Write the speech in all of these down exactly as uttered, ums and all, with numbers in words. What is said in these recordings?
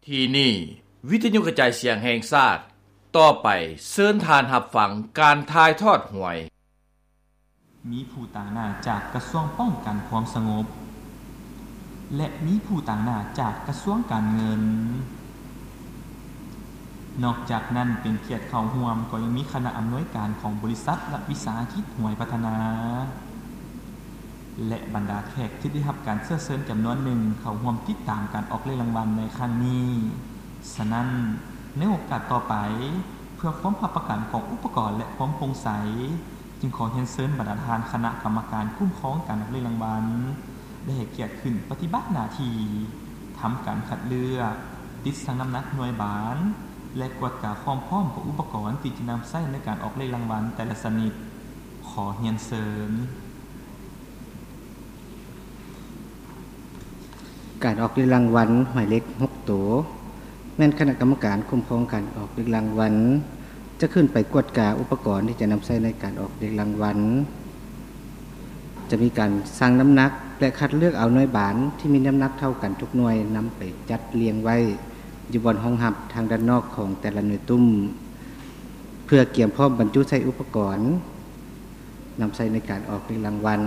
ที่นี่วิทยุกระจายเสียงแห่งชาติต่อไปเชิญทานรับฟังการถ่ายทอดหวยมีผู้ต่างหน้าจากกระทรวงป้องกันความสงบและมีผู้ต่างหน้าจากกระทรวงการเงินนอกจากนั้นเป็นเกียรติเข้าร่วมก็ยังมีคณะอำนวยการของบริษัทรัฐวิสาหกิจหวยพัฒนาและบรรดาแขกที่ได้รับการเชิญเชิญจำนวนหนึ่งเข้าร่วมติดตามการออกเลขรางวัลในครั้งนี้ฉะนั้นในโอกาสต่อไปเพื่อความรับประกันของอุปกรณ์และความโปร่งใสจึงขอเรียนเชิญบรรดาท่านคณะกรรมการคุ้มครองการออกเลขรางวัลได้ให้เกียรติขึ้นปฏิบัติหน้าที่ทำการคัดเลือกติดชั่งน้ำหนักหน่วยบานและกวดกาความพร้อมของอุปกรณ์ที่จะนำใช้ในการออกเลขรางวัลแต่ละชนิดขอเรียนเชิญการออกเลขรางวัลหมายเลขหกตัวแม่นคณะกรรมการคุ้มครองการออกเลขรางวัลจะขึ้นไปกวดกาอุปกรณ์ที่จะนำใช้ในการออกเลขรางวัลจะมีการชั่งน้ำหนักและคัดเลือกเอาหน่วยบานที่มีน้ำหนักเท่ากันทุกหน่วยนำไปจัดเรียงไว้อยู่บนห้องหับทางด้านนอกของแต่ละหน่วยตุ้มเพื่อเตรียมพร้อมบรรจุใส่อุปกรณ์นำใช้ในการออกเลขรางวัล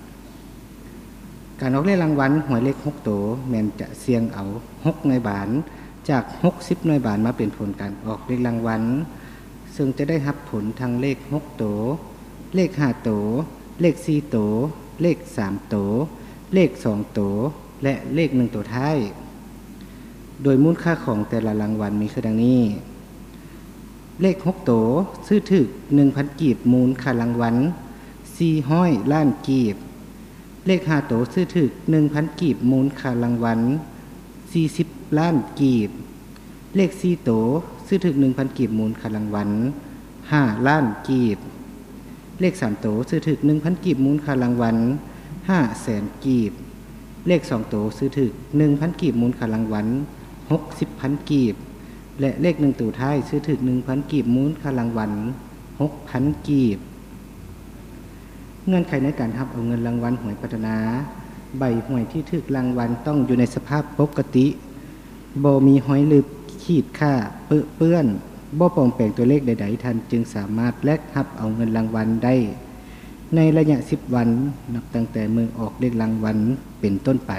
การออกเลขรางวัลหวยเลขหกตัวแม่นจะเสี่ยงเอาหกหน่วยบานจากหกสิบหน่วยบานมาเป็นผลการออกเลขรางวัลซึ่งจะได้รับผลทางเลขหกตัวเลขห้าตัวเลขสี่ตัวเลขสามตัวเลขสองตัวและเลขหนึ่งตัวท้ายโดยมูลค่าของแต่ละรางวัลมีคือดังนี้เลขหกตัวซื้อถึก หนึ่งพัน กีบมูลค่ารางวัลสี่ร้อยล้านกีบเลขห้าตัวซื้อถึก หนึ่งพัน กีบมูลค่ารางวัลสี่สิบล้านกีบเลขสี่ตัวซื้อถึก หนึ่งพัน กีบมูลค่ารางวัลห้าล้านกีบเลขสามตัวซื้อถึก หนึ่งพัน กีบมูลค่ารางวัลห้าแสนกีบเลขสองตัวซื้อถึก หนึ่งพัน กีบมูลค่ารางวัลหกสิบพันกีบและเลขหนึ่งตัวท้ายซื้อถึก หนึ่งพัน กีบมูลค่ารางวัลหกพันกีบเงื่อนไขในการรับเอาเงินรางวัลหวยพัฒนาใบหวยที่ถึกรางวัลต้องอยู่ในสภาพปกติบ่มีหอยลึบขีดค่าเปื้อเปื้อนบ่ปลอมแปลงตัวเลขใดๆท่านจึงสามารถแลกรับเอาเงินรางวัลได้ในระยะสิบวันนับตั้งแต่มือออกเลขรางวัลเป็นต้นไป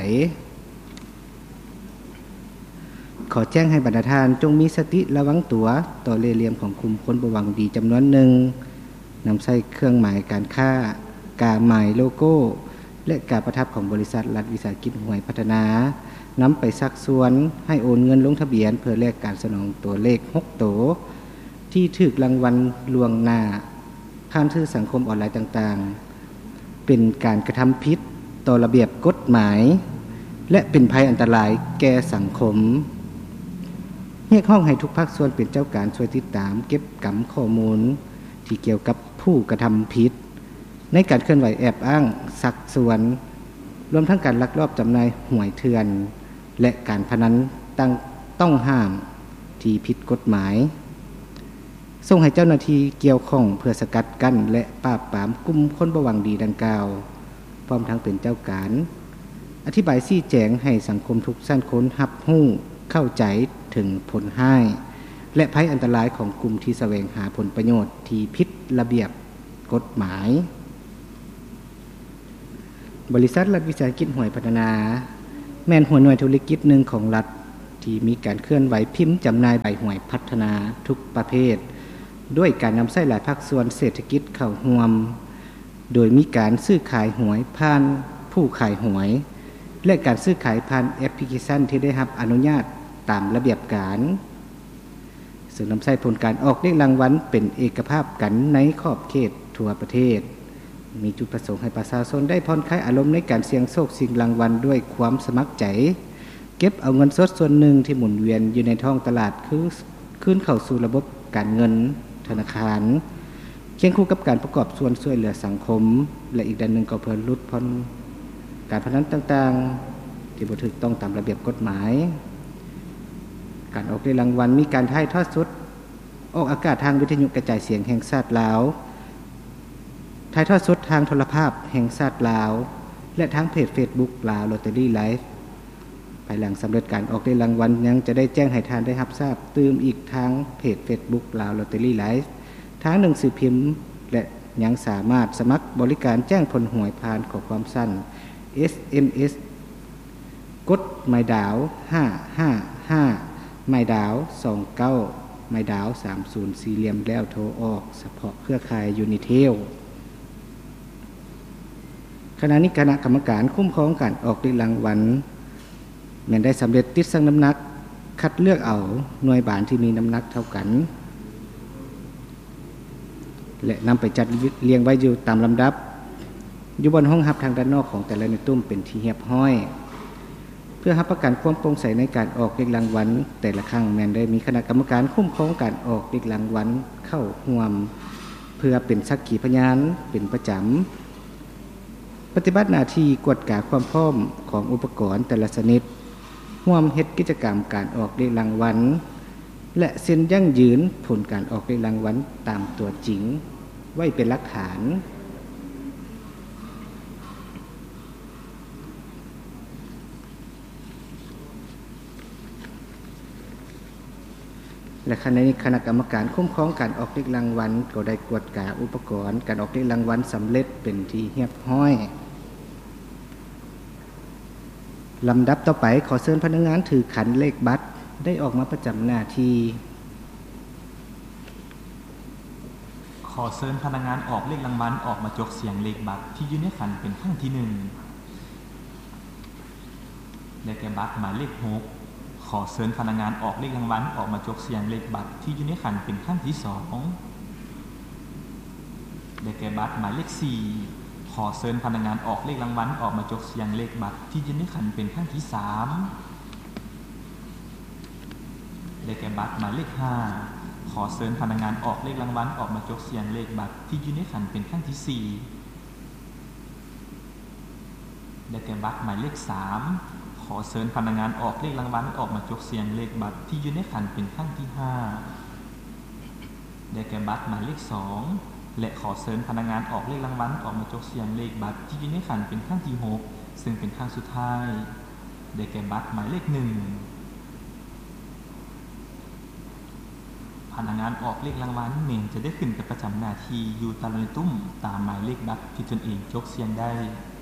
ขอแจ้งให้บรรดาท่านจงมีสติระวังตัวต่อเล่ห์เหลี่ยมของกลุ่มคนบ่หวังดีจำนวนหนึ่งนำใช้เครื่องหมายการค้ากาหมายโลโก้และกาประทับของบริษัทรัฐวิสาหกิจหวยพัฒนานำไปซักซ้วนให้โอนเงินลงทะเบียนเพื่อแลกการสนองตัวเลขหกตัวที่ถูกรางวัลลวงหน้าผ่านสื่อสังคมออนไลน์ต่างๆเป็นการกระทำผิดต่อระเบียบกฎหมายและเป็นภัยอันตรายแก่สังคมเรียกร้องให้ทุกภาคส่วนเป็นเจ้าการช่วยติดตามเก็บกำข้อมูลที่เกี่ยวกับผู้กระทำผิดในการเคลื่อนไหวแอบอ้างสักส่วนรวมทั้งการลักลอบจำหน่ายหวยเถื่อนและการพนันตั้งต้องห้ามที่ผิดกฎหมายส่งให้เจ้าหน้าที่เกี่ยวข้องเพื่อสกัดกั้นและปราบปรามกลุ่มคนบ่หวังดีดังกล่าวพร้อมทั้งเป็นเจ้าการอธิบายชี้แจงให้สังคมทุกชั้นคนรับรู้เข้าใจถึงผลร้ายและภัยอันตรายของกลุ่มที่แสวงหาผลประโยชน์ที่ผิดระเบียบกฎหมายบริษัทรัฐวิสาหกิจหวยพัฒนาแม่นหัวหน่วยธุรกิจหนึ่งของรัฐที่มีการเคลื่อนไหวพิมพ์จำหน่ายใบหวยพัฒนาทุกประเภทด้วยการนำใช้หลายภาคส่วนเศรษฐกิจเข้าร่วมโดยมีการซื้อขายหวยผ่านผู้ขายหวยและการซื้อขายผ่านแอปพลิเคชันที่ได้รับอนุญาตตามระเบียบการซึ่งนำใช้ผลการออกเลขรางวัลเป็นเอกภาพกันในขอบเขตทั่วประเทศมีจุดประสงค์ให้ประชาชนได้ผ่อนคลายอารมณ์ในการเสี่ยงโชคชิงรางวัลด้วยความสมัครใจเก็บเอาเงินสดส่วนหนึ่งที่หมุนเวียนอยู่ในท้องตลาดคือคืนเข้าสู่ระบบการเงินธนาคารเคียงคู่กับการประกอบส่วนช่วยเหลือสังคมและอีกด้านหนึ่งก็เพื่อลดพ้นการพนันต่างๆที่บ่ถูกต้องตามระเบียบกฎหมายการออกเลขรางวัลมีการถ่ายทอดสดออกอากาศทางวิทยุกระจายเสียงแห่งชาติลาวถ่ายทอดสดทางโทรภาพแห่งชาติลาวและทางเพจ Facebook ลาวลอตเตอรี่ไลฟ์ายหลังสำเร็จการออกได้รางวัลยังจะได้แจ้งให้ทานได้รับทราบตื่มอีกทางเพจ Facebook ลาวลอตเตอรี่ไลฟ์ทางหนังสือพิมพ์และยังสามารถสมัครบริการแจ้งผลหวยผ่านข้อความสั้น เอส เอ็ม เอส กดไม้ดาวห้าห้าห้าไม้ดาวสองเก้าไม้ดาวสามสิบสี่เหลี่ยมแล้วโทรออกเฉพาะเครือข่ายยูนิเทลขณะนี้คณะกรรมการคุ้มครองการออกรางวัลแม้นได้สำเร็จติดชั่งน้ำหนักคัดเลือกเอาหน่วยบานที่มีน้ำหนักเท่ากันและนำไปจัดเรียงไว้อยู่ตามลำดับอยู่บนห้องรับทางด้านนอกของแต่ละในตุ้มเป็นที่เรียบร้อยเพื่อรับประกันความโปร่งใสในการออกเลขรางวัลแต่ละครั้งแม้นได้มีคณะกรรมการคุ้มครองการออกเลขรางวัลเข้าร่วมเพื่อเป็นสักขีพยานเป็นประจำปฏิบัติหน้าที่กวดกาความพร้อมของอุปกรณ์แต่ละชนิดร่วมเฮ็ดกิจกรรมการออกเลขรางวัลและเซ็นยั่งยืนผลการออกเลขรางวัลตามตัวจริงไว้เป็นหลักฐานและขณะนี้คณะกรรมการคุ้มครองการออกเลขรางวัลก็ได้กวดกาอุปกรณ์การออกเลขรางวัลสำเร็จเป็นที่เรียบร้อยลำดับต่อไปขอเชิญพนักงานถือขันเลขบัตรได้ออกมาประจำหน้าที่ขอเชิญพนักงานออกเลขรางวัลออกมาจกเสียงเลขบัตรที่อยู่ในขันเป็นครั้งที่หนึ่งได้แก่บัตรหมายเลขหกขอเชิญพนักงานออกเลขรางวัลออกมาจกเสียงเลขบัตรที่อยู่ในขันเป็นครั้งที่สองได้แก่บัตรหมายเลขสี่ขอเชิญพนักงานออกเลขรางวัลออกมาจกเสียงเลขบัตรที่อยู่ในขันเป็นครั้งที่สามได้แก่บัตรหมายเลขห้าขอเชิญพนักงานออกเลขรางวัลออกมาจกเสียงเลขบัตรที่อยู่ในขันเป็นครั้งที่สี่ได้แก่บัตรหมายเลขสามขอเชิญพนักงานออกเลขรางวัลออกมาจกเสียงเลขบัตรที่อยู่ในขันเป็นครั้งที่ห้าได้แก่บัตรหมายเลขสองและขอเชิญพนักงานออกเลขรางวัลออกมาจกเสียงเลขบัตรที่อยู่ในขันเป็นครั้งที่หกซึ่งเป็นครั้งสุดท้ายได้แก่บัตรหมายเลขหนึ่งพนักงานออกเลขรางวัลเมนจะได้ขึ้นกับประจำหน้าที่อยู่ตามในตุ้มตามหมายเลขบัตรที่ตนเองจกเสียงได้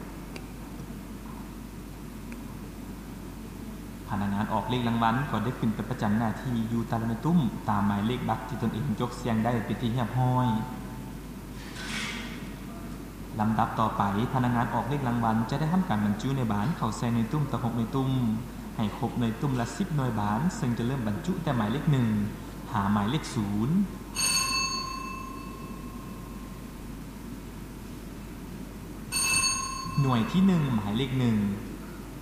พนักงานออกเลขรางวัลก็ได้ขึ้นกับประจำหน้าที่อยู่ตามในตุ้มตามหมายเลขบัตรที่ตนเองจกเสียงได้เป็นที่เรียบร้อยลำดับต่อไปพนักงานออกเลขรางวัลจะได้ทำการบรรจุในบานเข้าใส่ในตุ้มตะหกในตุ้มให้ครบในตุ้มละสิบหน่วยบานซึ่งจะเริ่มบรรจุแต่หมายเลขหนึ่งหาหมายเลขศูนย์หน่วยที่หนึ่งหมายเลขหนึ่ง